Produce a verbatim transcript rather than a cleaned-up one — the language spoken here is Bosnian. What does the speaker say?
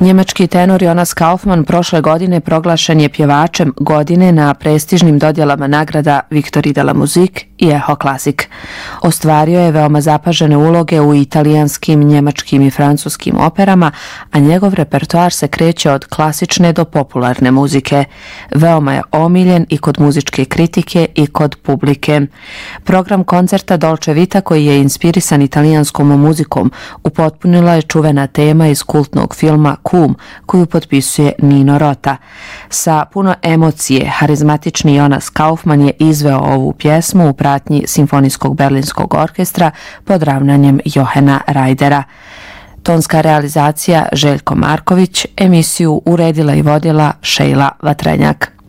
Njemački tenor Jonas Kaufmann prošle godine proglašen je pjevačem godine na prestižnim dodjelama nagrada Victory de la Musique i Echo Classic. Ostvario je veoma zapažene uloge u italijanskim, njemačkim i francuskim operama, a njegov repertoar se kreće od klasične do popularne muzike. Veoma je omiljen i kod muzičke kritike i kod publike. Program koncerta Dolce Vita, koji je inspirisan italijanskom muzikom, upotpunila je čuvena tema iz kultnog filma Kum, koju potpisuje Nino Rota. Sa puno emocije, harizmatični Jonas Kaufmann je izveo ovu pjesmu u pratnji Simfonijskog berlinskog orkestra pod ravnanjem Johana Rajdera. Tonska realizacija Željko Marković, emisiju uredila i vodila Šejla Vatrenjak.